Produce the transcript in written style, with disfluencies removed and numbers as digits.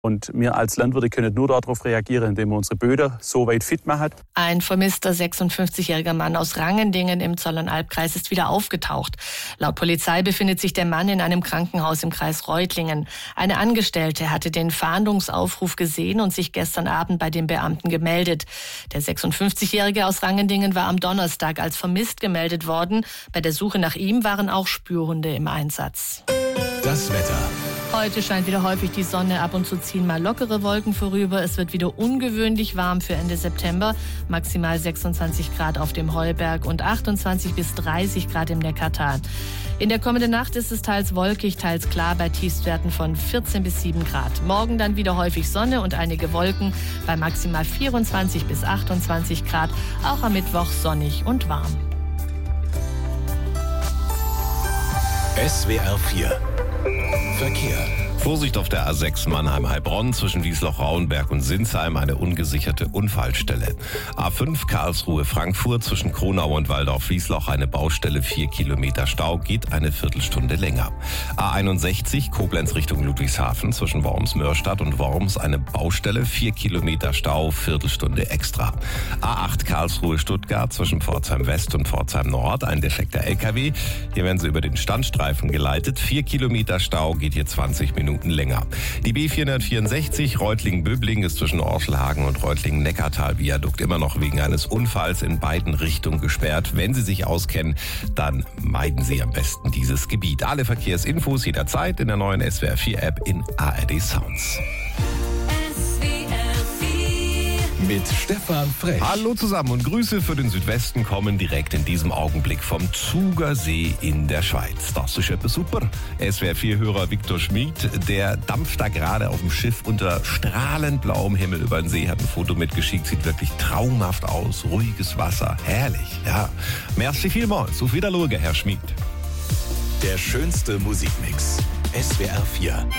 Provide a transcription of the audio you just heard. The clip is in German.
Und wir als Landwirte können nur darauf reagieren, indem wir unsere Böden so weit fit machen. Ein vermisster 56-jähriger Mann aus Rangendingen im Zollernalbkreis ist wieder aufgetaucht. Laut Polizei befindet sich der Mann in einem Krankenhaus im Kreis Reutlingen. Eine Angestellte hatte den Fahndungsaufruf gesehen und sich gestern Abend bei den Beamten gemeldet. Der 56-jährige aus Rangendingen war am Donnerstag als vermisst gemeldet worden. Bei der Suche nach ihm waren auch Spürhunde im Einsatz. Das Wetter. Heute scheint wieder häufig die Sonne, ab und zu ziehen mal lockere Wolken vorüber. Es wird wieder ungewöhnlich warm für Ende September. Maximal 26 Grad auf dem Heuberg und 28 bis 30 Grad im Neckartal. In der kommenden Nacht ist es teils wolkig, teils klar bei Tiefstwerten von 14 bis 7 Grad. Morgen dann wieder häufig Sonne und einige Wolken bei maximal 24 bis 28 Grad. Auch am Mittwoch sonnig und warm. SWR 4 Verkehr. Vorsicht auf der A6 Mannheim-Heilbronn zwischen Wiesloch-Rauenberg und Sinsheim, eine ungesicherte Unfallstelle. A5 Karlsruhe-Frankfurt zwischen Kronau und Waldorf-Wiesloch, eine Baustelle, 4 Kilometer Stau, geht eine Viertelstunde länger. A61 Koblenz Richtung Ludwigshafen zwischen Worms-Mörstadt und Worms, eine Baustelle, 4 Kilometer Stau, Viertelstunde extra. A8 Karlsruhe-Stuttgart zwischen Pforzheim-West und Pforzheim-Nord, ein defekter LKW. Hier werden sie über den Standstreifen geleitet, 4 Kilometer Stau, geht hier 20 Minuten länger. Die B464 Reutlingen-Böblingen ist zwischen Orschelhagen und Reutlingen-Neckartal-Viadukt immer noch wegen eines Unfalls in beiden Richtungen gesperrt. Wenn Sie sich auskennen, dann meiden Sie am besten dieses Gebiet. Alle Verkehrsinfos jederzeit in der neuen SWR 4 App in ARD Sounds. Mit Stefan Frech. Hallo zusammen und Grüße für den Südwesten kommen direkt in diesem Augenblick vom Zuger See in der Schweiz. Das ist etwas super. SWR4-Hörer Viktor Schmid, der dampft da gerade auf dem Schiff unter strahlend blauem Himmel über den See, hat ein Foto mitgeschickt, sieht wirklich traumhaft aus, ruhiges Wasser, herrlich. Ja, merci vielmals. Auf Wiedersehen, Herr Schmid. Der schönste Musikmix. SWR 4